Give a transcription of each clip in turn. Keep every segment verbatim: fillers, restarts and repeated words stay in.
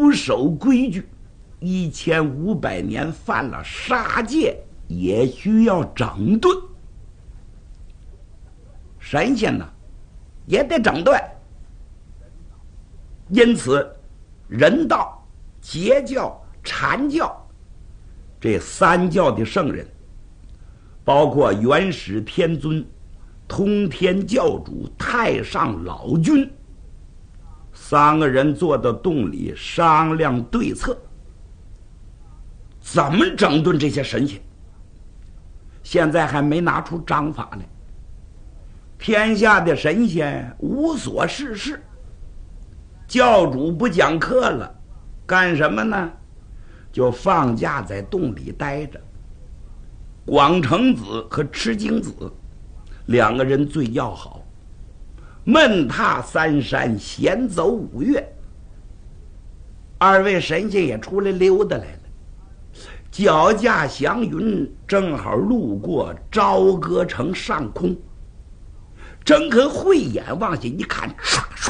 不守规矩，一千五百年犯了杀戒，也需要整顿。神仙呢，也得整顿。因此，人道、截教、禅教这三教的圣人，包括元始天尊、通天教主、太上老君，三个人坐到洞里商量对策，怎么整顿这些神仙。现在还没拿出章法来。天下的神仙无所事事，教主不讲课了，干什么呢？就放假在洞里待着。广成子和吃惊子两个人最要好，闷踏三山，闲走五岳。二位神仙也出来溜达来了，脚驾祥云，正好路过朝歌城上空，睁开慧眼往下一看，唰唰，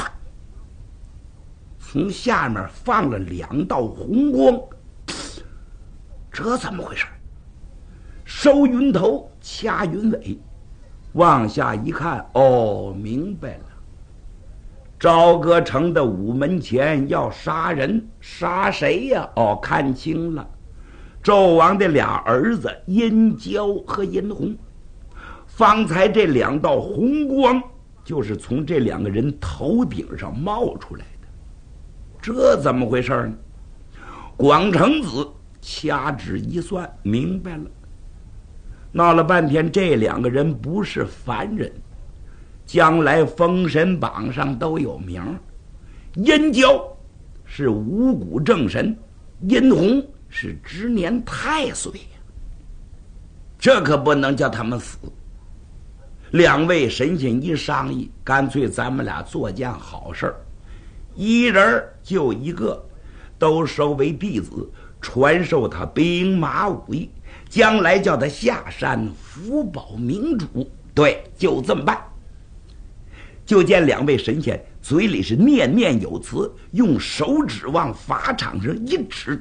从下面放了两道红光。这怎么回事？收云头，掐云尾，往下一看，哦，明白了。朝歌城的午门前要杀人，杀谁呀？哦，看清了，纣王的俩儿子殷郊和殷红。方才这两道红光就是从这两个人头顶上冒出来的，这怎么回事呢？广成子掐指一算，明白了。闹了半天，这两个人不是凡人，将来封神榜上都有名。殷郊是五谷正神，殷红是知年太岁呀，这可不能叫他们死。两位神仙一商议，干脆咱们俩做件好事儿，一人就一个，都收为弟子，传授他兵马武艺，将来叫他下山福保明主。对，就这么办。就见两位神仙嘴里是念念有词，用手指往法场上一指，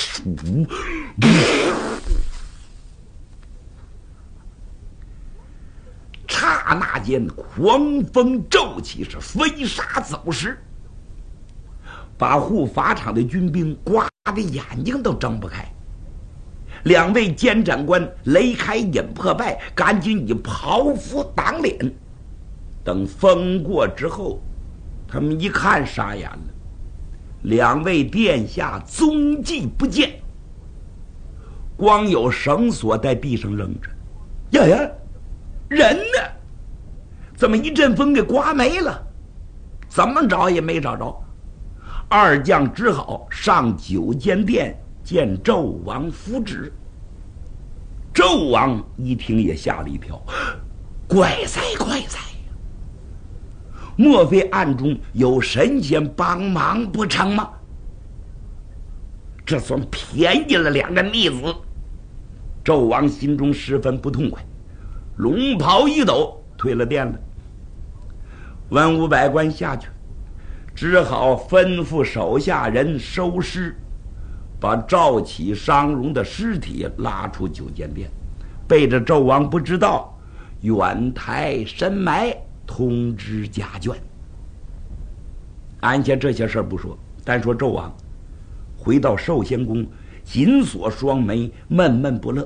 刹那间狂风骤起，是飞沙走石，把护法场的军兵刮的眼睛都睁不开。两位监斩官雷开引破败，赶紧以袍服挡脸。等风过之后，他们一看傻眼了，两位殿下踪迹不见，光有绳索在地上扔着。呀呀，人呢？怎么一阵风给刮没了？怎么找也没找着。二将只好上九间殿见纣王复旨。纣王一听也吓了一跳，怪哉怪哉呀！莫非暗中有神仙帮忙不成吗？这算便宜了两个逆子。纣王心中十分不痛快，龙袍一抖，退了殿了。文武百官下去，只好吩咐手下人收尸，把赵启、商容的尸体拉出九间殿，背着纣王不知道，远台深埋，通知家眷。按下这些事儿不说，单说纣王回到寿仙宫，紧锁双眉，闷闷不乐。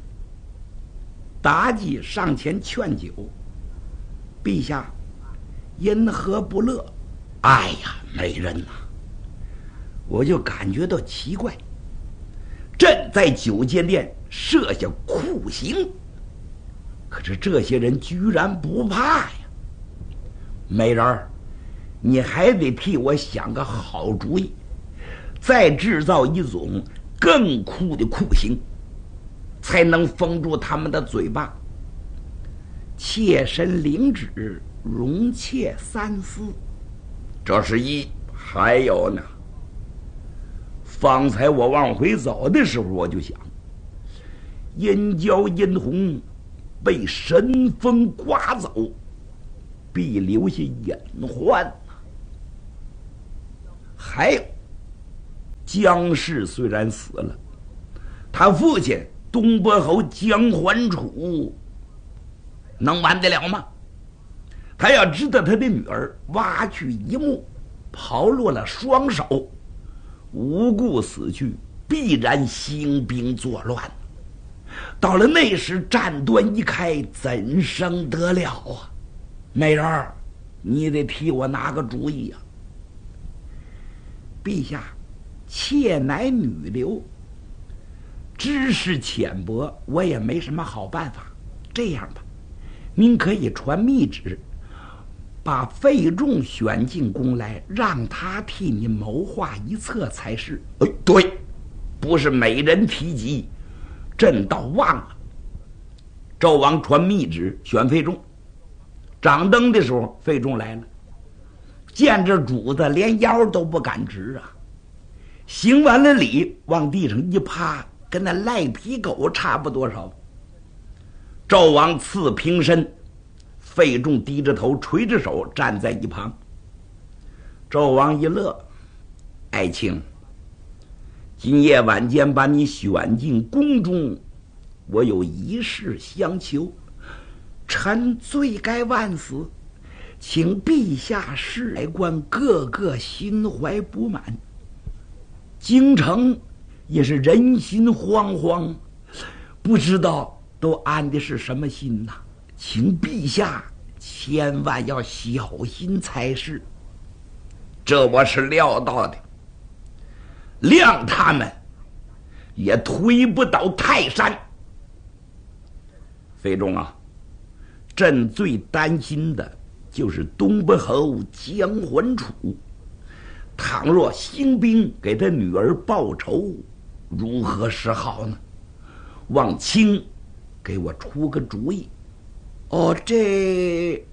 妲己上前劝酒：“陛下，因何不乐？”哎呀，美人呐、啊，我就感觉到奇怪。朕在九间殿设下酷刑，可是这些人居然不怕呀！美人儿，你还得替我想个好主意，再制造一种更酷的酷刑，才能封住他们的嘴巴。妾身领旨，容妾三思。这是一，还有呢。方才我往回走的时候，我就想，殷郊、殷红被神风刮走，必留下隐患。还有， 姜氏虽然死了，他父亲东伯侯姜桓楚能完得了吗？他要知道他的女儿挖去一目，刨落了双手，无故死去，必然兴兵作乱。到了那时，战端一开，怎生得了啊？美人儿，你得替我拿个主意啊！陛下，妾乃女流，知识浅薄，我也没什么好办法。这样吧，您可以传密旨，把费仲选进宫来，让他替你谋划一策才是。哎，对，不是每人提及，朕倒忘了。纣王传密旨选费仲，掌灯的时候，费仲来了，见着主子连腰都不敢直啊，行完了礼，往地上一趴，跟那赖皮狗差不多少。纣王赐平身，费仲低着头，垂着手站在一旁。纣王一乐，爱卿，今夜晚间把你选进宫中，我有一事相求，臣罪该万死，请陛下事来官个个心怀不满，京城也是人心惶惶，不知道都安的是什么心呐、啊？请陛下千万要小心才是。这我是料到的，谅他们也推不倒泰山。费仲啊，朕最担心的就是东伯侯姜桓楚，倘若兴兵给他女儿报仇，如何是好呢？望卿给我出个主意。哦，这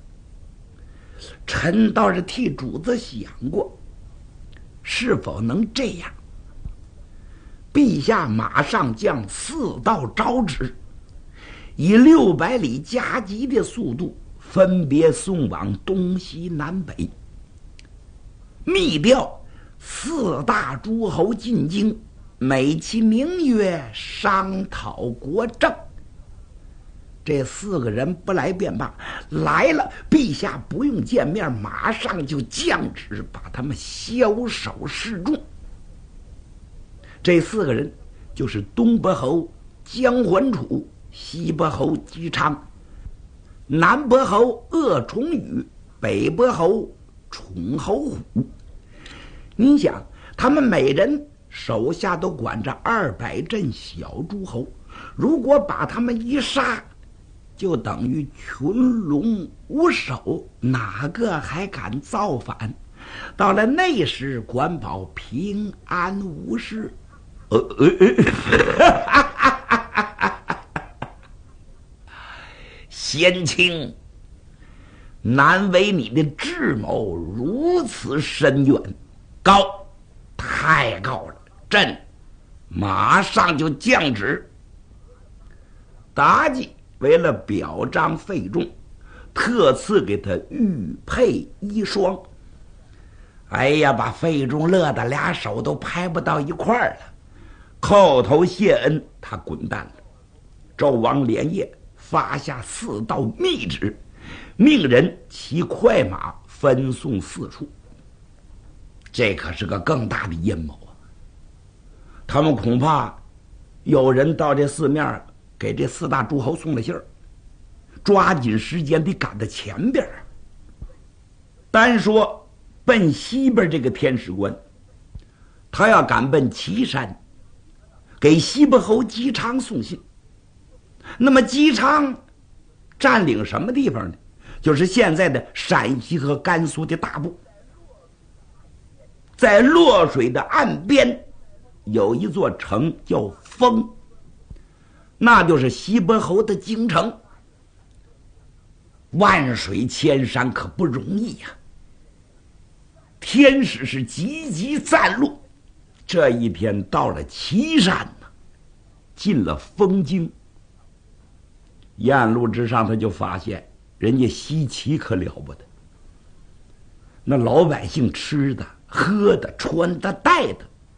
臣倒是替主子想过，是否能这样？陛下马上将四道诏旨，以六百里加急的速度分别送往东西南北，密调四大诸侯进京，美其名曰商讨国政。这四个人不来便罢，来了，陛下不用见面，马上就降旨把他们枭首示众。这四个人就是东伯侯姜桓楚、西伯侯姬昌、南伯侯鄂崇禹、北伯侯宠侯虎。您想，他们每人手下都管着二百镇小诸侯，如果把他们一杀，就等于群龙无首，哪个还敢造反？到了那时，管保平安无事。呃呃贤卿，难为你的智谋如此深远，高，太高了！朕马上就降旨。妲己为了表彰费仲，特赐给他玉佩一双。哎呀，把费仲乐得俩手都拍不到一块儿了，叩头谢恩，他滚蛋了。纣王连夜发下四道密旨，命人骑快马分送四处。这可是个更大的阴谋啊！他们恐怕有人到这四面给这四大诸侯送了信儿，抓紧时间得赶到前边啊。单说奔西边这个天使关，他要赶奔岐山，给西伯侯姬昌送信。那么姬昌占领什么地方呢？就是现在的陕西和甘肃的大部。在洛水的岸边有一座城叫丰，那就是西伯侯的京城。万水千山可不容易呀、啊！天使是急急赞路，这一天到了岐山呢，进了丰京。沿路之上，他就发现人家西岐可了不得，那老百姓吃的、喝的、穿的、戴的，